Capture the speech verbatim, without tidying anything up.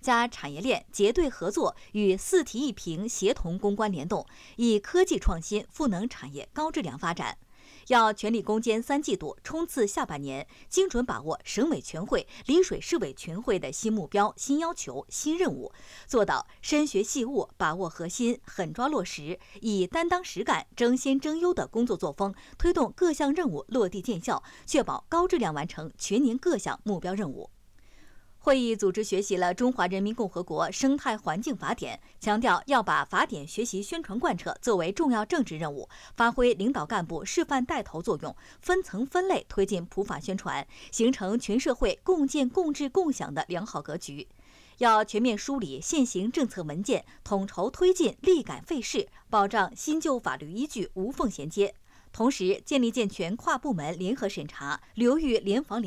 加产业链结对合作与四体一平协同攻关联动，以科技创新赋能产业高质量发展。要全力攻坚三季度，冲刺下半年，精准把握省委全会、丽水市委全会的新目标、新要求、新任务，做到深学细悟、把握核心、狠抓落实，以担当实干、争先争优的工作作风，推动各项任务落地见效，确保高质量完成全年各项目标任务。会议组织学习了《中华人民共和国生态环境法典》，强调要把法典学习宣传贯彻作为重要政治任务，发挥领导干部示范带头作用，分层分类推进普法宣传，形成全社会共建共治共享的良好格局。要全面梳理现行政策文件，统筹推进立改废释，保障新旧法律依据无缝衔接。同时，建立健全跨部门联合审查、流域联防联